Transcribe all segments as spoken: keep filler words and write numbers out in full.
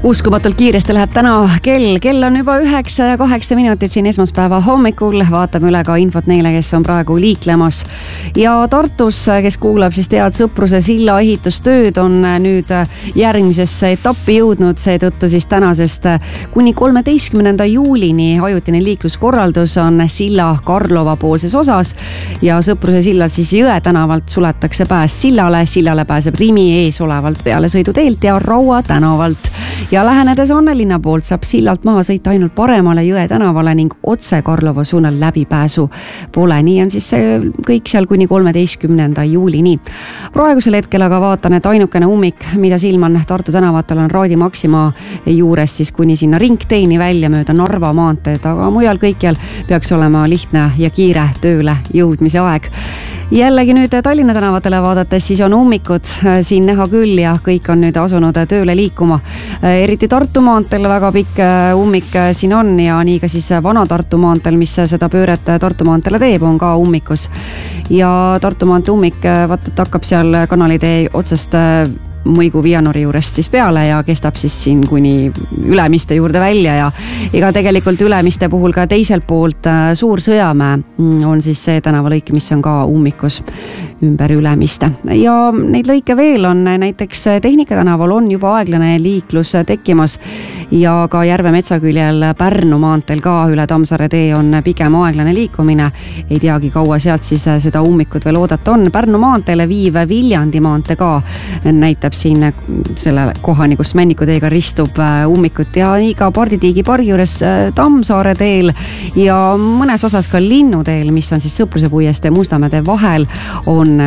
Uskumatult kiiresti läheb täna kell. Kell on juba üheksa ja kaheksa minutit siin esmaspäeva hommikul. Vaatame üle ka infot neile, kes on praegu liiklemas. Ja Tartus, kes kuulab, siis tead, Sõpruse silla ehitustööd on nüüd järgmisesse etappi jõudnud. Seetõttu siis tänasest kuni kolmeteistkümnenda juulini ajutine liikluskorraldus on silla Karlova poolses osas. Ja Sõpruse silla siis Jõe tänavalt suletakse pääs sillale. Sillale pääseb Rimi ees olevalt peale sõiduteelt ja Raua tänavalt. Ja lähenedes Annelinna poolt saab sillalt maha sõita ainult paremale Jõe tänavale ning otse Karlova suunal läbipääsu pole. Nii on siis see kõik seal kuni kolmeteistkümnenda juulini. Praegusel hetkel aga vaatan, et ainukene ummik, mida silman Tartu tänavatel on Raadi Maxima juures siis kuni sinna ringteeni välja mööda Narva maanteed, aga mujal kõikjal peaks olema lihtne ja kiire tööle jõudmise aeg. Jällegi nüüd Tallinna tänavatele vaadates siis on ummikud siin näha küll ja kõik on nüüd asunud tööle liikuma. Eriti Tartu maanteel väga pikk ummik siin on ja nii ka siis Vana Tartu maanteel, mis seda pööret Tartu maanteele teeb, on ka ummikus. Ja Tartu maantee ummik vaat, et hakkab seal kanalitee otsast Mõigu Vianori juurest siis peale ja kestab siis siin kuni Ülemiste juurde välja ja ega tegelikult Ülemiste puhul ka teiselt poolt Suur Sõjamäe on siis see tänavalõik, mis on ka ummikus ümber Ülemiste. Ja neid lõike veel on, näiteks Tehnika tänaval on juba aeglane liiklus tekkimas ja ka Järve metsaküljel Pärnu maanteel ka üle Tammsaare tee on pigem aeglane liikumine. Ei teagi kaua sealt siis seda ummikut veel oodata on. Pärnu maanteele viiv Viljandi maantee ka näitab siin selle kohani, kus Männikuteega ristub ummikut ja nii ka Parditiigi pargi juures Tammsaare teel ja mõnes osas ka Linnuteel, mis on siis Sõpruse puiestee ja Mustamäe vahel, on,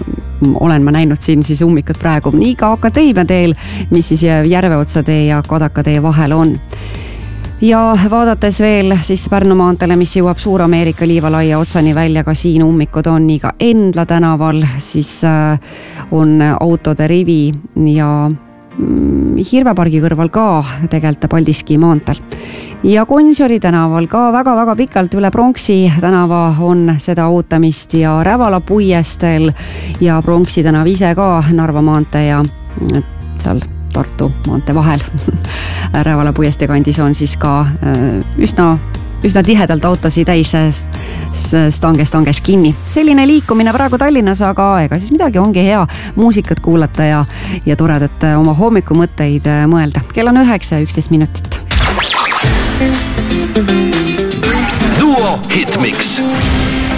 olen ma näinud siin siis ummikut praegu. Nii ka Akadeemia teel, mis siis Järveotsa tee ja Kadaka tee vahel on. Ja vaadates veel siis Pärnu maantele, mis jõuab Suur-Ameerika liivalaia otsani välja, ka siin ummikud on nii ka Endla tänaval, siis on autode rivi ja Hirvepargi kõrval ka tegelikult Paldiski maantel. Ja Gonsiori tänaval ka väga-väga pikalt üle Pronksi tänava on seda ootamist ja Rävala puiestel ja Pronksi tänav ise ka Narva maantee ja seal Tartu maante vahel. Rävala puiestee kandis on siis ka üsna, üsna tihedalt autosi täis stanges-stanges kinni. Selline liikumine praegu Tallinnas, aga ega siis midagi, ongi hea muusikat kuulata ja, ja toredat oma hommikumõtteid mõelda. Kell on üheksa ja üksteist minutit. Duo Hitmix.